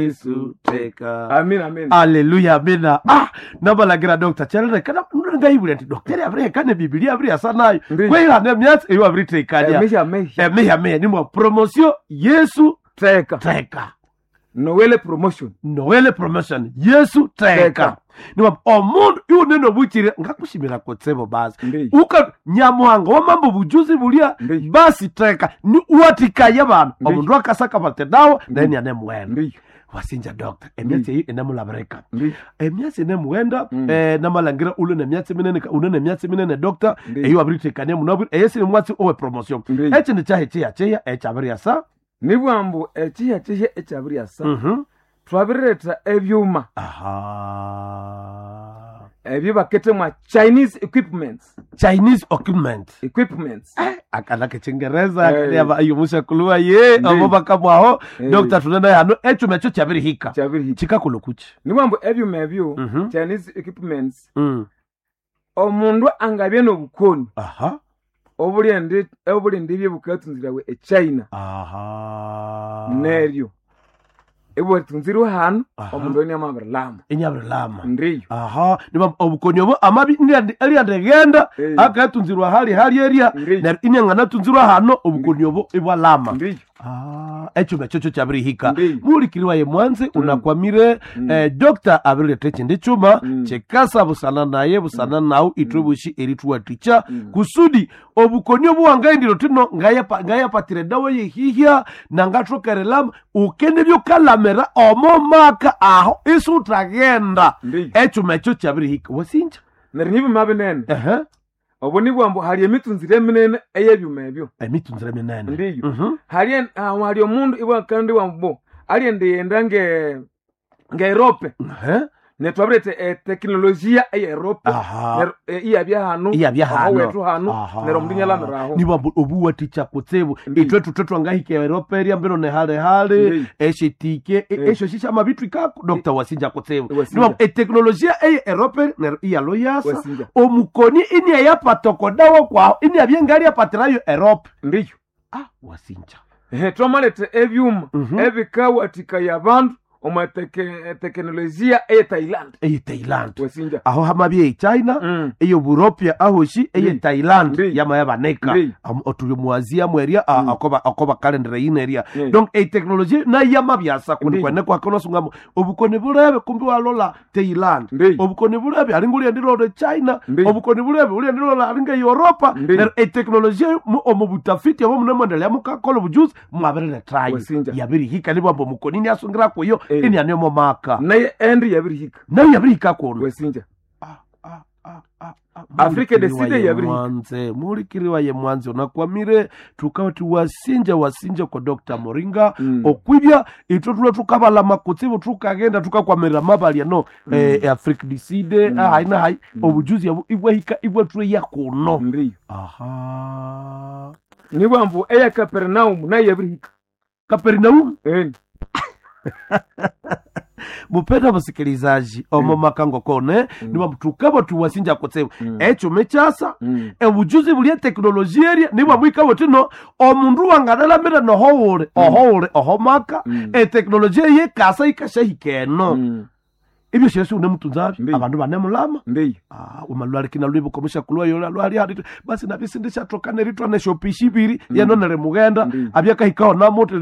Yesu teka. Amen, amen. Haleluya, amina. Nabalagira Dr. Chalere kana ngayibule nti Dr. Abre kana Biblia abre asanayo. Kwela ne myatsi eyo abre tekanya. Meya ni promotion Yesu teka. Noele promotion Yesu teka. Niwa omundu iwo neno bukire ngakushimira kotsebo basi. Uka nyamuhanga wa mambo bujuzi bulia basi teka ni uwatikaya bana. Omundu akasaka batedawo then yanemwenda. Wasinja Doctor emyatsi eyi enamulabreka. Emyatsi enemuwenda namalangira ule nemyatsi minene unene myatsi minene Doctor eyo abritekanya munabwe eyesi mwatsi owe promotion. Echi ne cyahe cheya echabiri asa nibwambo echiya echabiri asa. Twabireta ebyuma ebyo bakete mwa Chinese equipments akala kechengereza akali ayo musakuluwa ye abo bakamwaho Dr. tunana hano echume cyo cyabiri hika chikakulukuchi nibwambo ebyuma ebyo Chinese equipments omundu angabye no bukoni obulende bye bukatunzirawe China neryo ebo tunziru hano omundu ni amabirlama ndiyo niba obukonyobo amabi ali andegenda akatunzirwa hali area na inyangana tunzirwa hano obukonyobo ibwalama ndiyo echume chocho chabiri hika mulikiriwa ye mwanze unakwamire Dr. Abrile teche ndichuma chekasa busana naye busana nau itubushi erituwa ticha kusudi obukonyo buwangaye ndiro tino ngaya patire dawe ye hihia na ngatrokerelama ukende byo kalamera omomaka aho isu utagenda echume chocho chabiri hika wasinja naribu mabinene oboni bwambo hali emitunzire minene eyebyuma ebyo emitunzire minene ndiyo hali omundu ibwa kandi wambo ali ndiyenda nge Europe netwabrete teknolojia e Europe iyabya hano wetu hano nero mdinyala meraho niba obuwa ticha kutsebo itwetu ngahike Europe area mbeno ne hale eshitike esho shisha mabitu ikako Dr. Wasinja kutsebo niba teknolojia e Europe nero iyalo yasa omukoni ini yapatokodawo kwa ini abyengali yapatirayo Europe ndiyo Wasinja twamalete ebyuma ebikawatika yabantu oma teknolojia Thailand wasinja aho hamabye China eyo Europia ahoshi Thailand yama yabaneka otuli muazia mweria akoba calendar yineria donc teknolojia na yama byasa kwene kwa kono sungamo obukone bulebe kumbi walola Thailand obukone bulebe alinguli ndilo China obukone bulebe uli ndilo alinga Europa na teknolojia omubutafiti abo munemandele amukakolo bujuzi mwabere try yabiri hika libo mukonini asungira koyo ini anemo maka naye endi yabirihika kono wesinja Afrika deside mwanze mulikiriwa ye mwanze unakwamire tukawati wasinja kwa Dr. Moringa okwibya itotula tukabala makutsibu tukagenda tukakwamira mabali no Afrika deside haina obujuzi ibwa tule yakono ndiyo nibwamvu eya Capernaum naye yabirihika Capernaum mupenda musikilizaji omomakango kone niba mtukabo tuwasinja kutsebo echo mechasa ujuzi bulie teknolojia niba mwikabo tino omundu wangadala mira no ohomaka teknolojia ye kasa ikashahikeno ibyo shese unemutunzabi abantu banemulama ndiyo umalwali kina lwibo komisha kulwa yola lwali hadi basi nabisindisha trokane ritwa ne shopishibiri yanonere mugenda abyaka hikao na moto